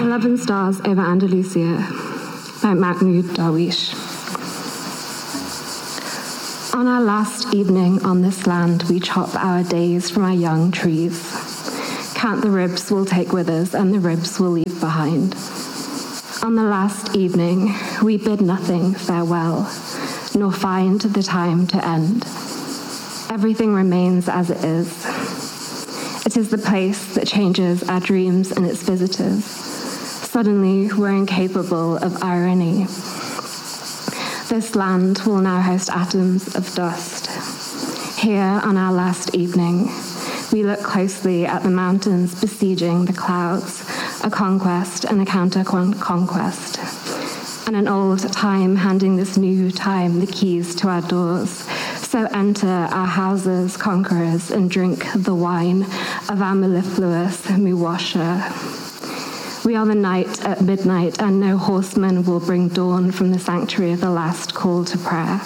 Love and Stars over Andalusia by Mahmoud Darwish. On our last evening on this land, we chop our days from our young trees. Count the ribs we'll take with us and the ribs we'll leave behind. On the last evening, we bid nothing farewell, nor find the time to end. Everything remains as it is. It is the place that changes our dreams and its visitors. Suddenly, we're incapable of irony. This land will now host atoms of dust. Here, on our last evening, we look closely at the mountains besieging the clouds, a conquest and a counter-conquest, and an old time handing this new time the keys to our doors. So enter our houses, conquerors, and drink the wine of our mellifluous Muwasha. We are the night at midnight, and no horseman will bring dawn from the sanctuary of the last call to prayer.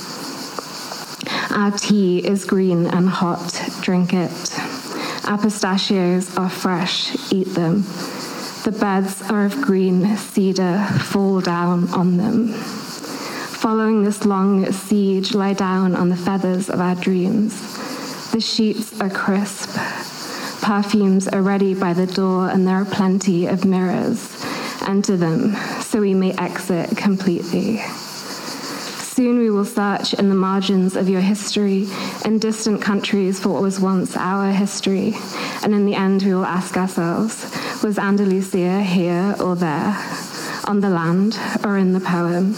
Our tea is green and hot, drink it. Our pistachios are fresh, eat them. The beds are of green cedar, fall down on them. Following this long siege, lie down on the feathers of our dreams. The sheets are crisp. Perfumes are ready by the door, and there are plenty of mirrors. Enter them, so we may exit completely. Soon we will search in the margins of your history, in distant countries for what was once our history, and in the end we will ask ourselves, was Andalusia here or there, on the land or in the poem?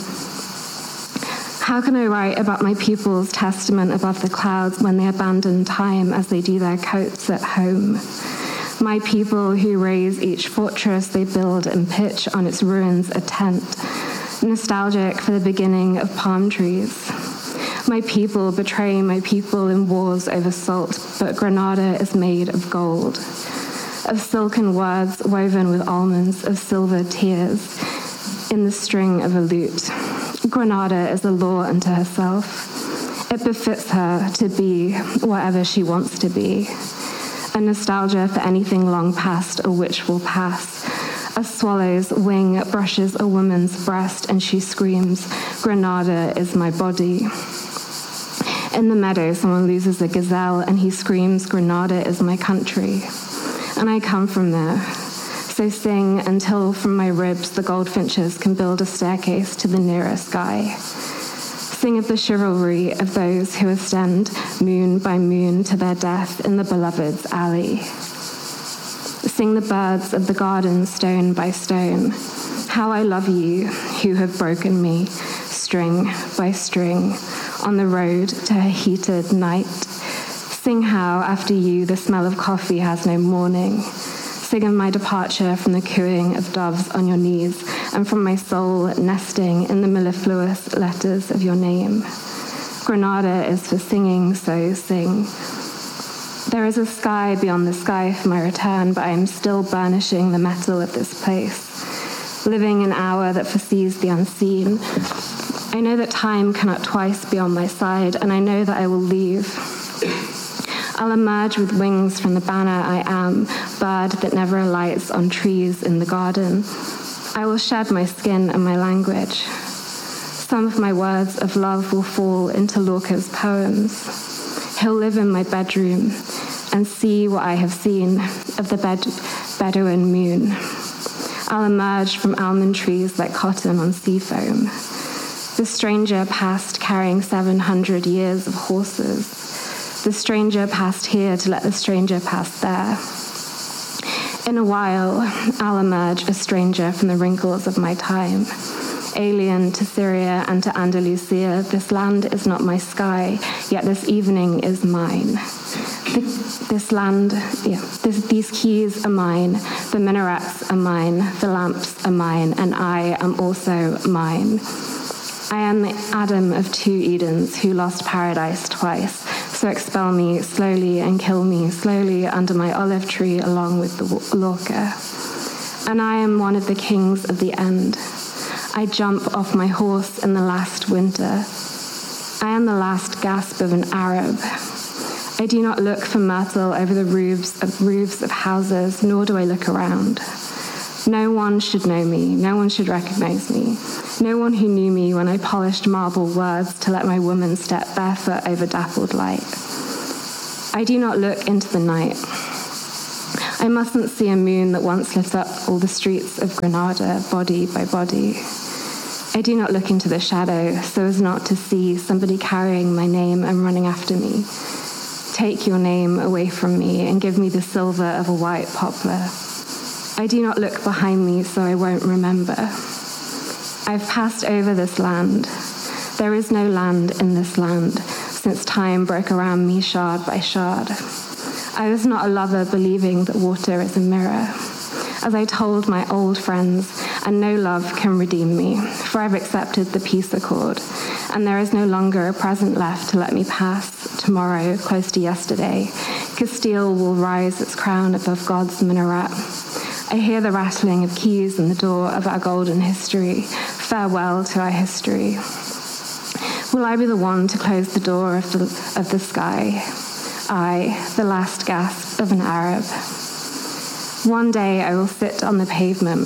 How can I write about my people's testament above the clouds when they abandon time as they do their coats at home? My people who raise each fortress they build and pitch on its ruins a tent, nostalgic for the beginning of palm trees. My people betray my people in wars over salt, but Granada is made of gold, of silken words woven with almonds, of silver tears in the string of a lute. Granada is a law unto herself. It befits her to be whatever she wants to be. A nostalgia for anything long past or which will pass. A swallow's wing brushes a woman's breast and she screams, Granada is my body. In the meadow, someone loses a gazelle and he screams, Granada is my country. And I come from there. So sing until from my ribs the goldfinches can build a staircase to the nearer sky. Sing of the chivalry of those who ascend moon by moon to their death in the beloved's alley. Sing the birds of the garden stone by stone. How I love you who have broken me, string by string, on the road to a heated night. Sing how after you the smell of coffee has no morning. Sing of my departure from the cooing of doves on your knees and from my soul nesting in the mellifluous letters of your name. Granada is for singing, so sing. There is a sky beyond the sky for my return, but I am still burnishing the metal of this place, living an hour that foresees the unseen. I know that time cannot twice be on my side, and I know that I will leave. I'll emerge with wings from the banner I am, bird that never alights on trees in the garden. I will shed my skin and my language. Some of my words of love will fall into Lorca's poems. He'll live in my bedroom and see what I have seen of the Bedouin moon. I'll emerge from almond trees like cotton on sea foam. The stranger passed carrying 700 years of horses. The stranger passed here to let the stranger pass there. In a while, I'll emerge a stranger from the wrinkles of my time. Alien to Syria and to Andalusia, this land is not my sky, yet this evening is mine. These keys are mine, the minarets are mine, the lamps are mine, and I am also mine. I am the Adam of two Edens who lost paradise twice, so expel me slowly and kill me slowly under my olive tree along with the Lorca. And I am one of the kings of the end. I jump off my horse in the last winter. I am the last gasp of an Arab. I do not look for myrtle over the roofs of houses, nor do I look around. No one should know me. No one should recognize me. No one who knew me when I polished marble words to let my woman step barefoot over dappled light. I do not look into the night. I mustn't see a moon that once lit up all the streets of Granada, body by body. I do not look into the shadow so as not to see somebody carrying my name and running after me. Take your name away from me and give me the silver of a white poplar. I do not look behind me so I won't remember. I've passed over this land. There is no land in this land since time broke around me shard by shard. I was not a lover believing that water is a mirror. As I told my old friends, and no love can redeem me, for I've accepted the peace accord, and there is no longer a present left to let me pass tomorrow close to yesterday. Castile will rise its crown above God's minaret. I hear the rattling of keys in the door of our golden history. Farewell to our history. Will I be the one to close the door of the sky? I, the last gasp of an Arab. One day I will sit on the pavement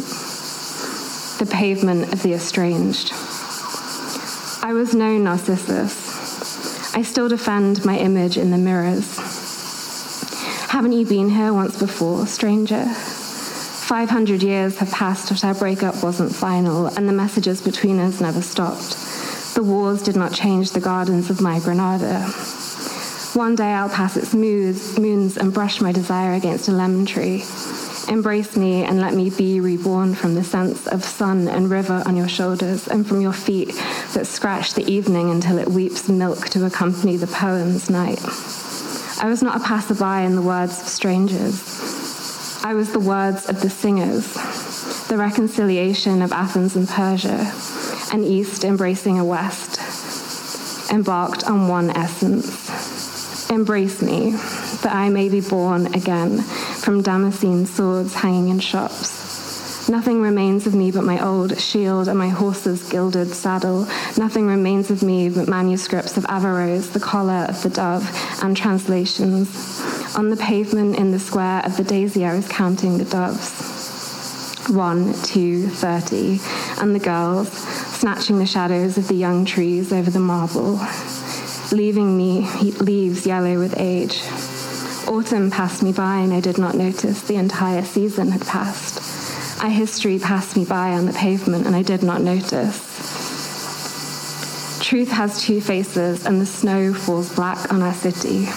of the estranged. I was no Narcissus. I still defend my image in the mirrors. Haven't you been here once before, stranger? 500 years have passed, but our breakup wasn't final, and the messages between us never stopped. The wars did not change the gardens of my Granada. One day I'll pass its moons and brush my desire against a lemon tree. Embrace me and let me be reborn from the sense of sun and river on your shoulders and from your feet that scratch the evening until it weeps milk to accompany the poem's night. I was not a passerby in the words of strangers. I was the words of the singers, the reconciliation of Athens and Persia, an east embracing a west, embarked on one essence. Embrace me, that I may be born again from Damascene swords hanging in shops. Nothing remains of me but my old shield and my horse's gilded saddle. Nothing remains of me but manuscripts of Averroes, the collar of the dove, and translations. On the pavement in the square of the daisy I was counting the doves. 1, 2, 30, and the girls, snatching the shadows of the young trees over the marble, leaving me leaves yellow with age. Autumn passed me by and I did not notice the entire season had passed. Our history passed me by on the pavement and I did not notice. Truth has two faces and the snow falls black on our city.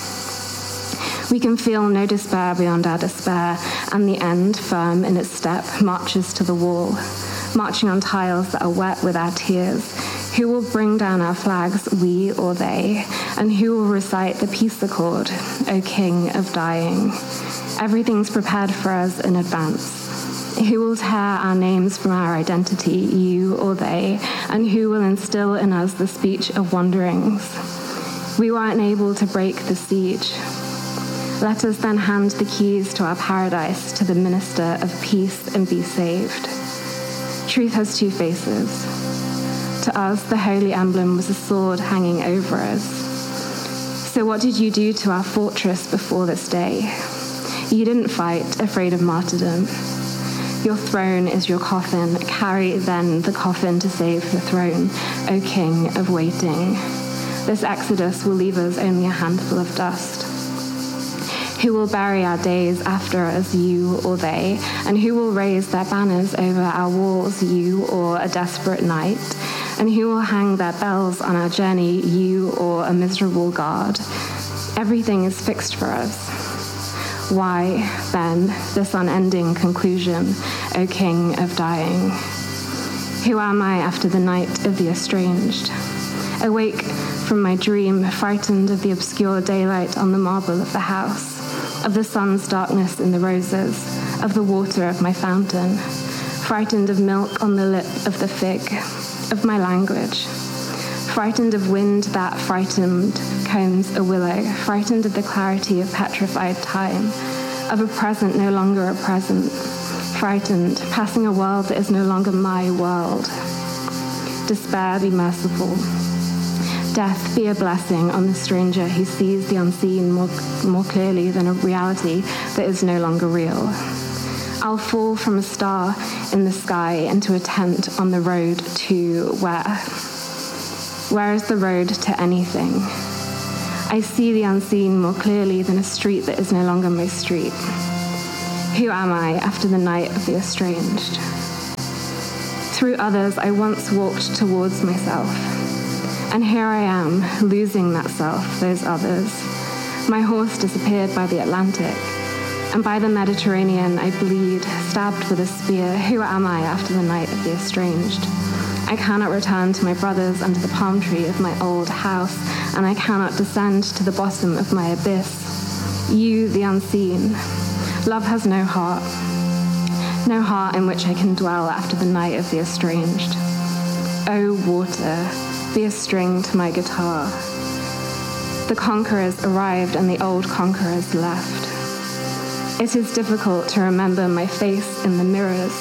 We can feel no despair beyond our despair, and the end, firm in its step, marches to the wall, marching on tiles that are wet with our tears. Who will bring down our flags, we or they? And who will recite the peace accord, O King of dying? Everything's prepared for us in advance. Who will tear our names from our identity, you or they? And who will instill in us the speech of wanderings? We weren't able to break the siege. Let us then hand the keys to our paradise to the minister of peace and be saved. Truth has two faces. To us, the holy emblem was a sword hanging over us. So what did you do to our fortress before this day? You didn't fight, afraid of martyrdom. Your throne is your coffin. Carry then the coffin to save the throne, O King of waiting. This exodus will leave us only a handful of dust. Who will bury our days after us, you or they? And who will raise their banners over our walls, you or a desperate night? And who will hang their bells on our journey, you or a miserable guard? Everything is fixed for us. Why, then, this unending conclusion, O King of dying? Who am I after the night of the estranged? Awake from my dream, frightened of the obscure daylight on the marble of the house, of the sun's darkness in the roses, of the water of my fountain, frightened of milk on the lip of the fig, of my language, frightened of wind that frightened combs a willow, frightened of the clarity of petrified time, of a present no longer a present, frightened, passing a world that is no longer my world. Despair, be merciful. Death be a blessing on the stranger who sees the unseen more clearly than a reality that is no longer real. I'll fall from a star in the sky into a tent on the road to where? Where is the road to anything? I see the unseen more clearly than a street that is no longer my street. Who am I after the night of the estranged? Through others, I once walked towards myself. And here I am, losing that self, those others. My horse disappeared by the Atlantic. And by the Mediterranean, I bleed, stabbed with a spear. Who am I after the night of the estranged? I cannot return to my brothers under the palm tree of my old house, and I cannot descend to the bottom of my abyss. You, the unseen. Love has no heart in which I can dwell after the night of the estranged. Oh, water, be a string to my guitar. The conquerors arrived and the old conquerors left. It is difficult to remember my face in the mirrors.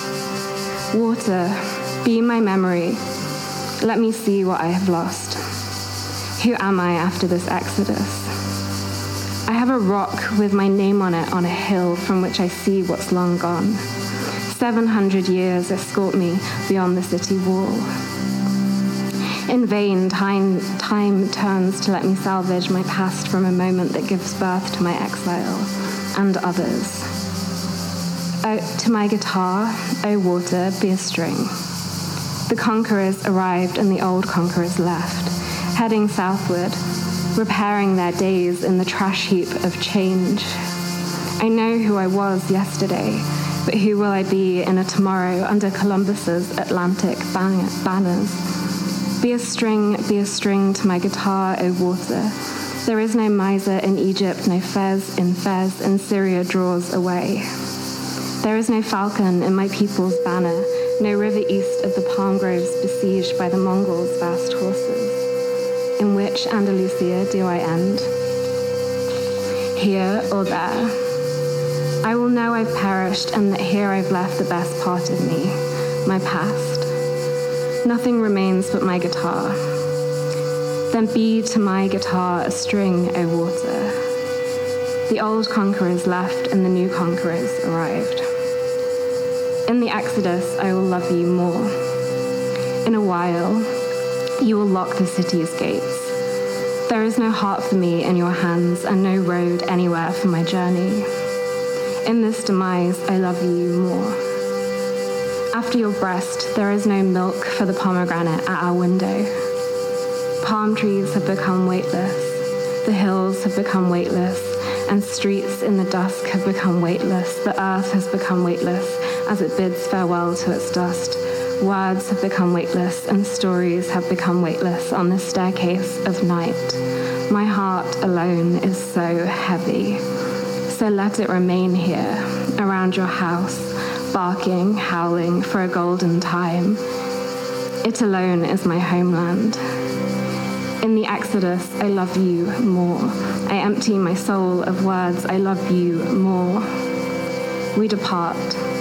Water, be my memory. Let me see what I have lost. Who am I after this exodus? I have a rock with my name on it on a hill from which I see what's long gone. 700 years escort me beyond the city wall. In vain, time turns to let me salvage my past from a moment that gives birth to my exile and others. Oh, to my guitar, oh water, be a string. The conquerors arrived and the old conquerors left, heading southward, repairing their days in the trash heap of change. I know who I was yesterday, but who will I be in a tomorrow under Columbus's Atlantic banners? Be a string to my guitar, O water. There is no miser in Egypt, no Fez in Fez, and Syria draws away. There is no falcon in my people's banner, no river east of the palm groves besieged by the Mongols' vast horses. In which Andalusia do I end? Here or there? I will know I've perished and that here I've left the best part of me, my past. Nothing remains but my guitar. Then be to my guitar a string, O water. The old conquerors left and the new conquerors arrived. In the Exodus, I will love you more. In a while, you will lock the city's gates. There is no heart for me in your hands and no road anywhere for my journey. In this demise, I love you more. After your breast, there is no milk for the pomegranate at our window. Palm trees have become weightless. The hills have become weightless. And streets in the dusk have become weightless. The earth has become weightless as it bids farewell to its dust. Words have become weightless and stories have become weightless on the staircase of night. My heart alone is so heavy. So let it remain here, around your house, barking, howling for a golden time. It alone is my homeland. In the Exodus, I love you more. I empty my soul of words, I love you more. We depart.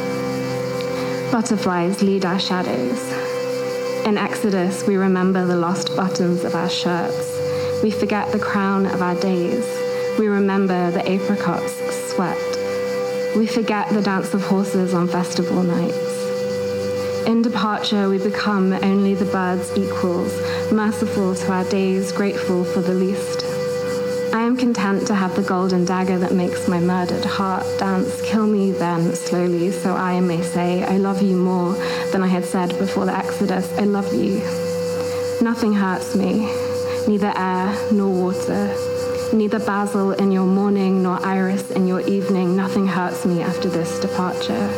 Butterflies lead our shadows. In Exodus, we remember the lost buttons of our shirts. We forget the crown of our days. We remember the apricots sweat. We forget the dance of horses on festival nights. In departure, we become only the birds' equals, merciful to our days, grateful for the least. I am content to have the golden dagger that makes my murdered heart dance. Kill me then slowly, so I may say, I love you more than I had said before the Exodus. I love you. Nothing hurts me, neither air nor water. Neither basil in your morning nor iris in your evening. Nothing hurts me after this departure.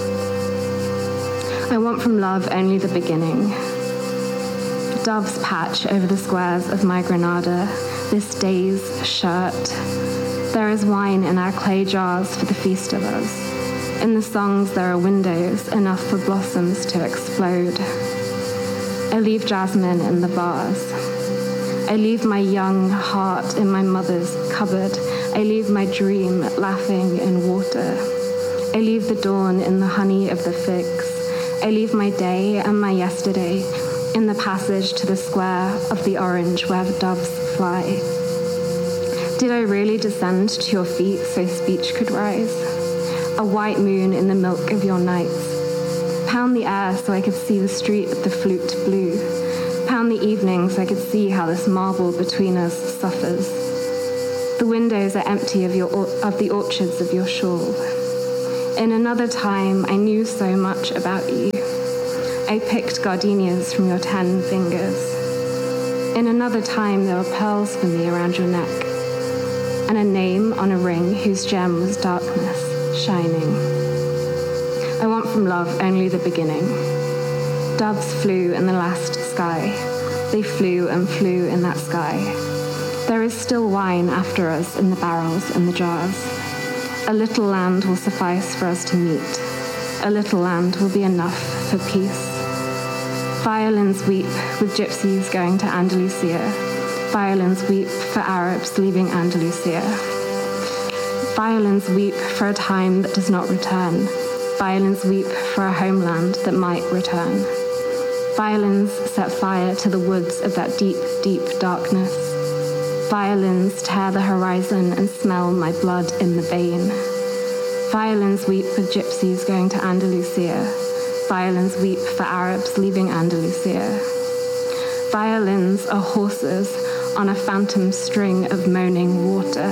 I want from love only the beginning. Doves patch over the squares of my Granada, this day's shirt. There is wine in our clay jars for the feast of us. In the songs there are windows, enough for blossoms to explode. I leave jasmine in the vase. I leave my young heart in my mother's cupboard. I leave my dream laughing in water. I leave the dawn in the honey of the figs. I leave my day and my yesterday in the passage to the square of the orange where the doves fly. Did I really descend to your feet so speech could rise? a white moon in the milk of your nights. Pound the air so I could see the street with the flute blue. Pound the evening so I could see how this marble between us suffers. The windows are empty of the orchards of your shore. In another time, I knew so much about you. I picked gardenias from your 10 fingers. In another time, there were pearls for me around your neck, and a name on a ring whose gem was darkness, shining. I want from love only the beginning. Doves flew in the last sky. They flew and flew in that sky. There is still wine after us in the barrels and the jars. A little land will suffice for us to meet. A little land will be enough for peace. Violins weep with gypsies going to Andalusia. Violins weep for Arabs leaving Andalusia. Violins weep for a time that does not return. Violins weep for a homeland that might return. Violins set fire to the woods of that deep, deep darkness. Violins tear the horizon and smell my blood in the vein. Violins weep with gypsies going to Andalusia. Violins weep for Arabs leaving Andalusia. Violins are horses on a phantom string of moaning water.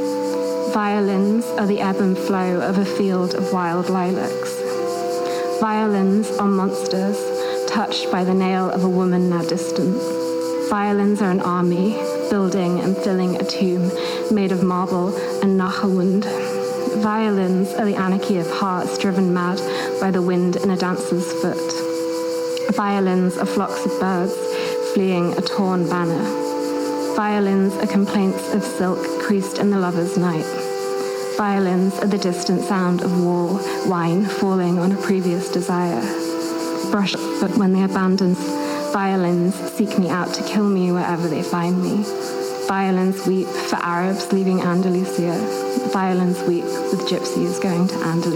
Violins are the ebb and flow of a field of wild lilacs. Violins are monsters touched by the nail of a woman now distant. Violins are an army building and filling a tomb made of marble and Nahawund. Violins are the anarchy of hearts driven mad by the wind in a dancer's foot. Violins are flocks of birds fleeing a torn banner. Violins are complaints of silk creased in the lover's night. Violins are the distant sound of wine falling on a previous desire. Brush up, but when they abandon, violins seek me out to kill me wherever they find me. Violins weep for Arabs leaving Andalusia. Violins weep with gypsies going to Andalusia.